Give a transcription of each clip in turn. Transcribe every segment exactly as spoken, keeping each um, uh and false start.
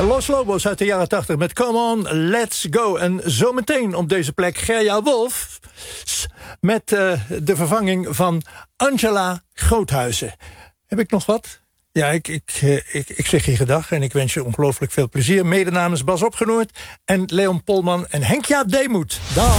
Los Lobos uit de jaren tachtig met Come On, Let's Go. En zometeen op deze plek Gerja Wolf met uh, de vervanging van Angela Groothuizen. Heb ik nog wat? Ja, ik, ik, uh, ik, ik zeg je gedag en ik wens je ongelooflijk veel plezier. Mede namens Bas Opgenoord en Leon Polman en Henk-Jaap Deemoet. Dag!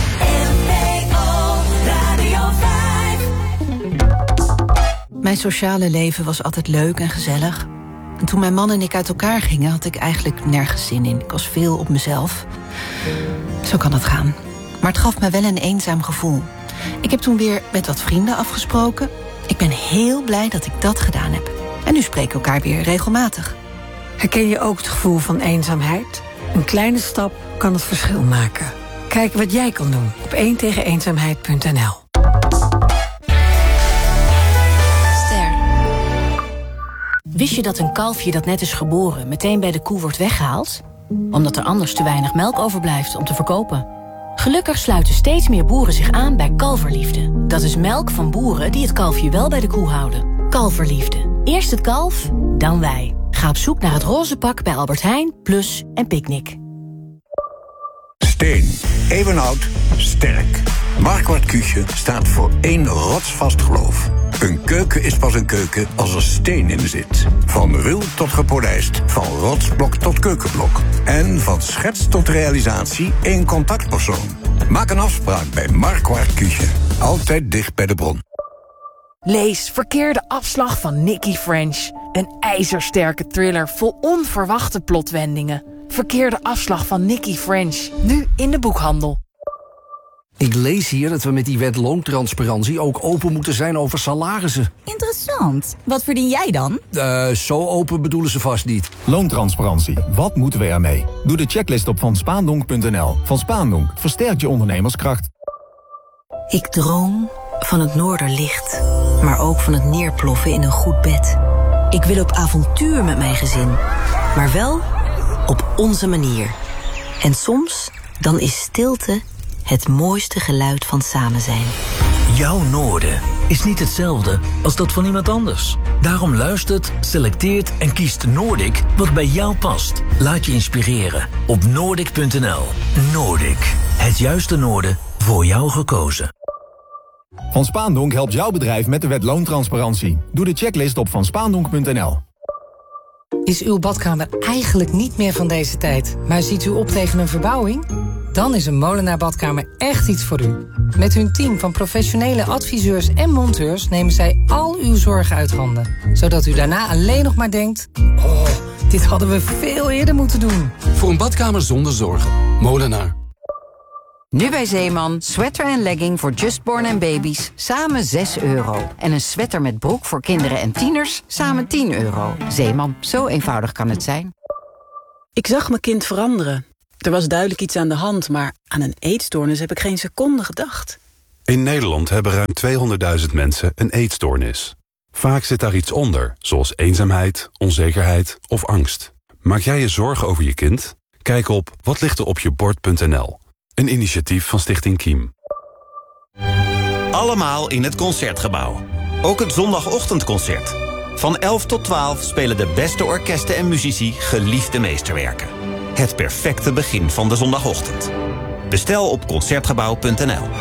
Mijn sociale leven was altijd leuk en gezellig. En toen mijn man en ik uit elkaar gingen, had ik eigenlijk nergens zin in. Ik was veel op mezelf. Zo kan het gaan. Maar het gaf me wel een eenzaam gevoel. Ik heb toen weer met wat vrienden afgesproken. Ik ben heel blij dat ik dat gedaan heb. En nu spreken we elkaar weer regelmatig. Herken je ook het gevoel van eenzaamheid? Een kleine stap kan het verschil maken. Kijk wat jij kan doen op één tegen eenzaamheid punt n l. Wist je dat een kalfje dat net is geboren meteen bij de koe wordt weggehaald? Omdat er anders te weinig melk overblijft om te verkopen. Gelukkig sluiten steeds meer boeren zich aan bij Kalverliefde. Dat is melk van boeren die het kalfje wel bij de koe houden. Kalverliefde. Eerst het kalf, dan wij. Ga op zoek naar het roze pak bij Albert Heijn, Plus en Picnic. Steen. Eeuwenoud. Sterk. Marquardt Küche staat voor één rotsvast geloof. Een keuken is pas een keuken als er steen in zit. Van ruw tot gepolijst, van rotsblok tot keukenblok. En van schets tot realisatie één contactpersoon. Maak een afspraak bij Marquardt Küche. Altijd dicht bij de bron. Lees Verkeerde afslag van Nicky French. Een ijzersterke thriller vol onverwachte plotwendingen. Verkeerde afslag van Nicky French. Nu in de boekhandel. Ik lees hier dat we met die wet loontransparantie ook open moeten zijn over salarissen. Interessant. Wat verdien jij dan? Uh, zo open bedoelen ze vast niet. Loontransparantie. Wat moeten we ermee? Doe de checklist op van spaandonk punt n l. Van Spaandonk versterkt je ondernemerskracht. Ik droom van het noorderlicht, maar ook van het neerploffen in een goed bed. Ik wil op avontuur met mijn gezin, maar wel op onze manier. En soms, dan is stilte het mooiste geluid van samen zijn. Jouw noorden is niet hetzelfde als dat van iemand anders. Daarom luistert, selecteert en kiest Noordic wat bij jou past. Laat je inspireren op noordic punt n l. Noordic, het juiste noorden voor jou gekozen. Van Spaandonk helpt jouw bedrijf met de wet loontransparantie. Doe de checklist op van spaandonk punt n l. Is uw badkamer eigenlijk niet meer van deze tijd, maar ziet u op tegen een verbouwing? Dan is een Molenaar badkamer echt iets voor u. Met hun team van professionele adviseurs en monteurs nemen zij al uw zorgen uit handen. Zodat u daarna alleen nog maar denkt: oh, dit hadden we veel eerder moeten doen. Voor een badkamer zonder zorgen. Molenaar. Nu bij Zeeman, sweater en legging voor justborn en baby's, samen zes euro. En een sweater met broek voor kinderen en tieners, samen tien euro. Zeeman, zo eenvoudig kan het zijn. Ik zag mijn kind veranderen. Er was duidelijk iets aan de hand, maar aan een eetstoornis heb ik geen seconde gedacht. In Nederland hebben ruim tweehonderdduizend mensen een eetstoornis. Vaak zit daar iets onder, zoals eenzaamheid, onzekerheid of angst. Maak jij je zorgen over je kind? Kijk op watlichteropjebord punt n l. Een initiatief van Stichting Kiem. Allemaal in het Concertgebouw. Ook het zondagochtendconcert. Van elf tot twaalf spelen de beste orkesten en muzici geliefde meesterwerken. Het perfecte begin van de zondagochtend. Bestel op concertgebouw punt n l.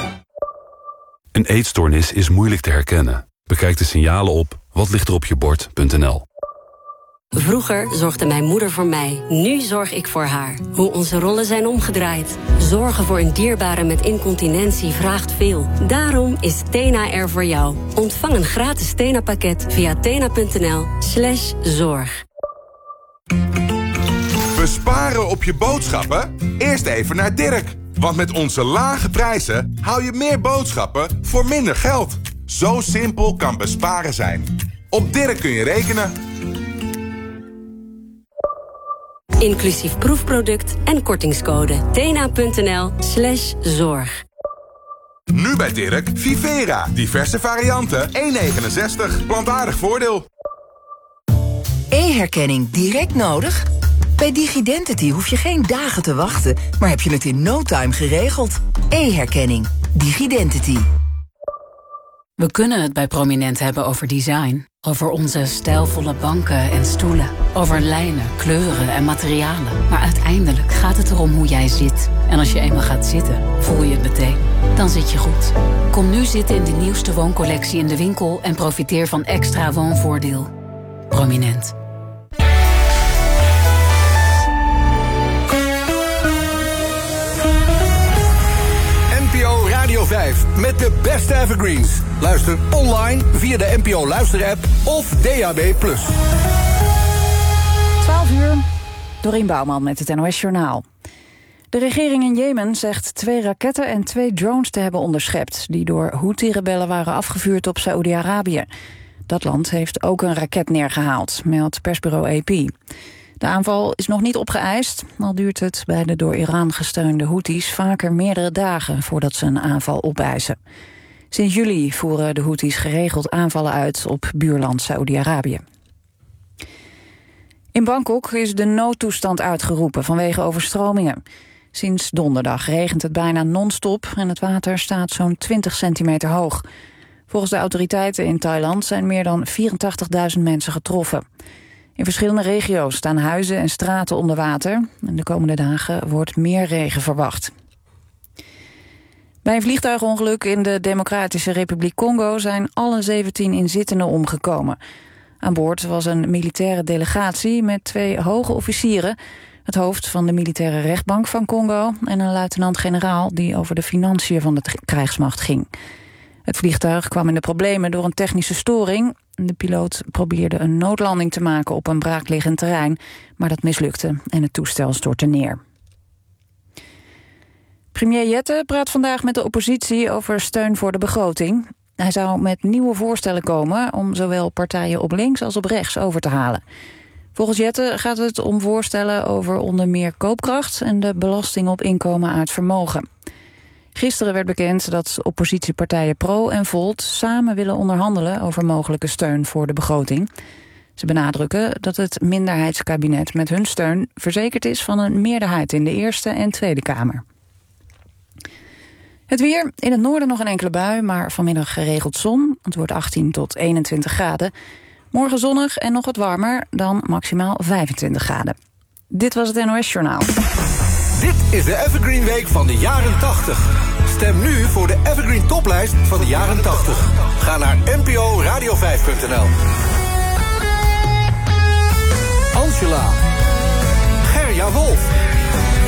Een eetstoornis is moeilijk te herkennen. Bekijk de signalen op watlichteropjebord punt n l. Vroeger zorgde mijn moeder voor mij. Nu zorg ik voor haar. Hoe onze rollen zijn omgedraaid. Zorgen voor een dierbare met incontinentie vraagt veel. Daarom is Tena er voor jou. Ontvang een gratis Tena-pakket via tena punt n l slash zorg. Besparen op je boodschappen? Eerst even naar Dirk. Want met onze lage prijzen hou je meer boodschappen voor minder geld. Zo simpel kan besparen zijn. Op Dirk kun je rekenen. Inclusief proefproduct en kortingscode. tena punt n l slash zorg. Nu bij Dirk, Vivera. Diverse varianten, één negenenzestig. Plantaardig voordeel. E-herkenning direct nodig? Bij DigiDentity hoef je geen dagen te wachten, maar heb je het in no time geregeld. E-herkenning. DigiDentity. We kunnen het bij Prominent hebben over design. Over onze stijlvolle banken en stoelen. Over lijnen, kleuren en materialen. Maar uiteindelijk gaat het erom hoe jij zit. En als je eenmaal gaat zitten, voel je het meteen. Dan zit je goed. Kom nu zitten in de nieuwste wooncollectie in de winkel... en profiteer van extra woonvoordeel. Prominent. N P O Radio vijf met de beste evergreens. Luister online via de N P O Luister-app of D A B plus. twaalf uur, Dorien Bouwman met het N O S-journaal. De regering in Jemen zegt twee raketten en twee drones te hebben onderschept... die door Houthi-rebellen waren afgevuurd op Saoedi-Arabië. Dat land heeft ook een raket neergehaald, meldt persbureau A P. De aanval is nog niet opgeëist, al duurt het bij de door Iran gesteunde Houthis vaker meerdere dagen voordat ze een aanval opeisen. Sinds juli voeren de Houthis geregeld aanvallen uit op buurland Saoedi-Arabië. In Bangkok is de noodtoestand uitgeroepen vanwege overstromingen. Sinds donderdag regent het bijna non-stop en het water staat zo'n twintig centimeter hoog. Volgens de autoriteiten in Thailand zijn meer dan vierentachtigduizend mensen getroffen. In verschillende regio's staan huizen en straten onder water. En de komende dagen wordt meer regen verwacht. Bij een vliegtuigongeluk in de Democratische Republiek Congo zijn alle zeventien inzittenden omgekomen. Aan boord was een militaire delegatie met twee hoge officieren, het hoofd van de militaire rechtbank van Congo en een luitenant-generaal die over de financiën van de krijgsmacht ging. Het vliegtuig kwam in de problemen door een technische storing. De piloot probeerde een noodlanding te maken op een braakliggend terrein, maar dat mislukte en het toestel stortte neer. Premier Jette praat vandaag met de oppositie over steun voor de begroting. Hij zou met nieuwe voorstellen komen om zowel partijen op links als op rechts over te halen. Volgens Jette gaat het om voorstellen over onder meer koopkracht en de belasting op inkomen uit vermogen. Gisteren werd bekend dat oppositiepartijen Pro en Volt samen willen onderhandelen over mogelijke steun voor de begroting. Ze benadrukken dat het minderheidskabinet met hun steun verzekerd is van een meerderheid in de Eerste en Tweede Kamer. Het weer, in het noorden nog een enkele bui, maar vanmiddag geregeld zon. Het wordt achttien tot eenentwintig graden. Morgen zonnig en nog wat warmer, dan maximaal vijfentwintig graden. Dit was het N O S-journaal. Dit is de Evergreen Week van de jaren tachtig. Stem nu voor de Evergreen toplijst van de jaren tachtig. Ga naar N P O radio vijf punt n l. Angela. Gerja Wolf.